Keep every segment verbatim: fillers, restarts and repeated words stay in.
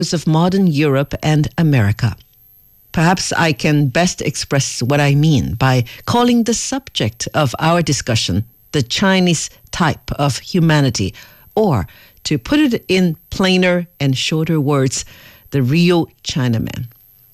of modern Europe and America. Perhaps I can best express what I mean by calling the subject of our discussion the Chinese type of humanity, or to put it in plainer and shorter words, the real Chinaman.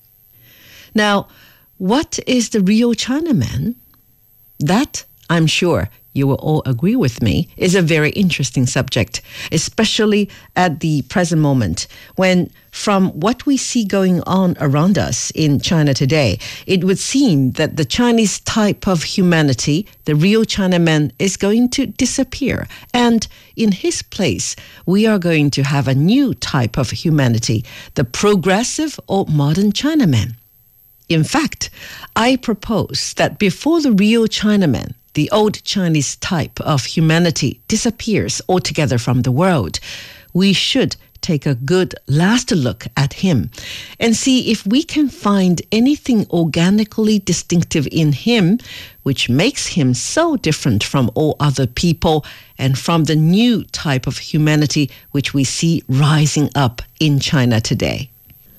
Now, what is the real Chinaman? That, I'm sure you will all agree with me, is a very interesting subject, especially at the present moment, when from what we see going on around us in China today, it would seem that the Chinese type of humanity, the real Chinaman, is going to disappear. And in his place, we are going to have a new type of humanity, the progressive or modern Chinaman. In fact, I propose that before the real Chinaman, the old Chinese type of humanity, disappears altogether from the world, we should take a good last look at him and see if we can find anything organically distinctive in him which makes him so different from all other people and from the new type of humanity which we see rising up in China today.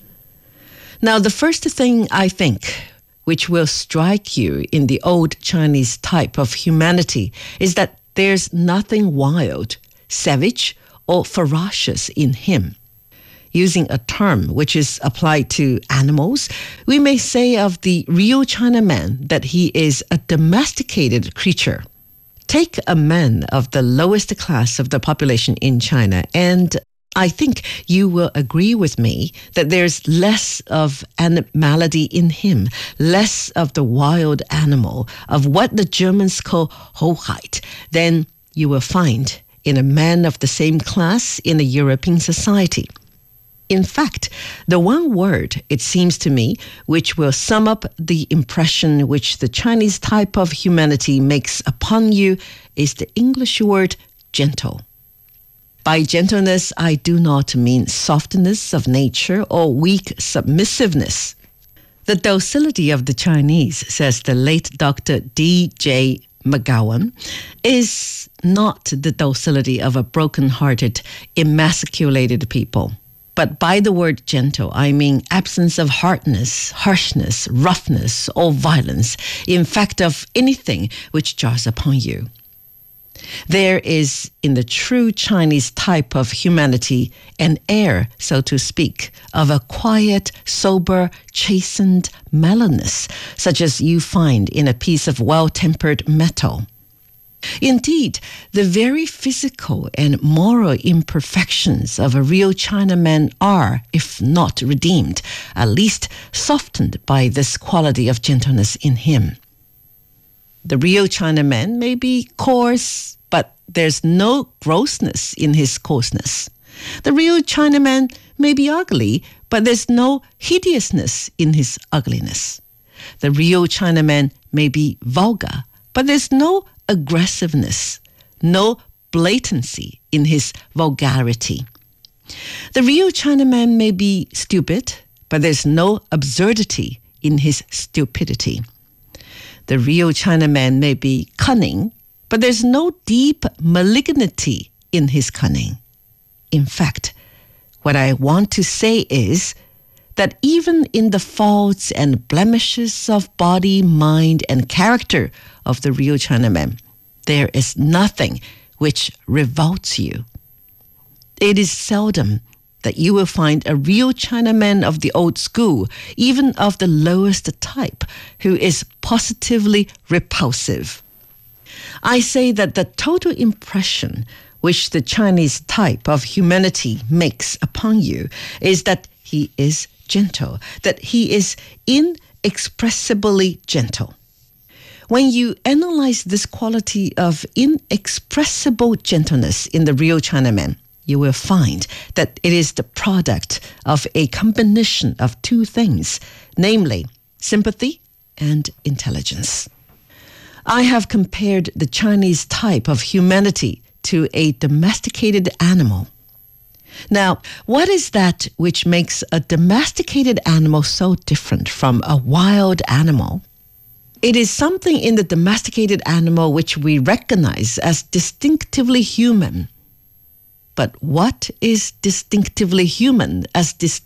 Now, the first thing I think which will strike you in the old Chinese type of humanity is that there's nothing wild, savage, or ferocious in him. Using a term which is applied to animals, we may say of the real Chinaman that he is a domesticated creature. Take a man of the lowest class of the population in China, and I think you will agree with me that there's less of animality in him, less of the wild animal, of what the Germans call Hoheit, than you will find in a man of the same class in a European society. In fact, the one word, it seems to me, which will sum up the impression which the Chinese type of humanity makes upon you is the English word gentle. By gentleness, I do not mean softness of nature or weak submissiveness. The docility of the Chinese, says the late Doctor D J McGowan, is not the docility of a broken-hearted, emasculated people. But by the word gentle, I mean absence of hardness, harshness, roughness, or violence, in fact of anything which jars upon you. There is, in the true Chinese type of humanity, an air, so to speak, of a quiet, sober, chastened mellowness, such as you find in a piece of well-tempered metal. Indeed, the very physical and moral imperfections of a real Chinaman are, if not redeemed, at least softened by this quality of gentleness in him. The real Chinaman may be coarse, but there's no grossness in his coarseness. The real Chinaman may be ugly, but there's no hideousness in his ugliness. The real Chinaman may be vulgar, but there's no aggressiveness, no blatancy in his vulgarity. The real Chinaman may be stupid, but there's no absurdity in his stupidity. The real Chinaman may be cunning, but there's no deep malignity in his cunning. In fact, what I want to say is that even in the faults and blemishes of body, mind, and character of the real Chinaman, there is nothing which revolts you. It is seldom that you will find a real Chinaman of the old school, even of the lowest type, who is positively repulsive. I say that the total impression which the Chinese type of humanity makes upon you is that he is gentle, that he is inexpressibly gentle. When you analyze this quality of inexpressible gentleness in the real Chinaman, you will find that it is the product of a combination of two things, namely sympathy and intelligence. I have compared the Chinese type of humanity to a domesticated animal. Now, what is that which makes a domesticated animal so different from a wild animal? It is something in the domesticated animal which we recognize as distinctively human. But what is distinctively human as distinct